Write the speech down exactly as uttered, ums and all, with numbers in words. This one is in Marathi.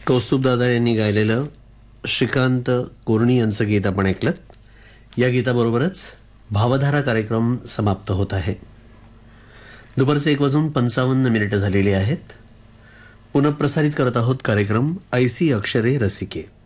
कौस्तुभदादा यांनी गायलेलं श्रीकांत कोरणी यांचं गीत आपण ऐकलं. या गीताबरोबरच भावधारा कार्यक्रम समाप्त होत आहे. दुपारचे एक वाजून पंचावन्न मिनिटं झालेली आहेत. पुनःप्रसारित करत आहोत कार्यक्रम ऐसी अक्षरे रसिके.